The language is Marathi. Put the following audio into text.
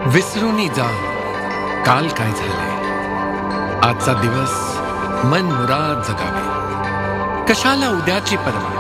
विसरूनी जा काल काय झाले, आजचा दिवस मन मुराद जगावे. कशाला उद्याची पर्वा,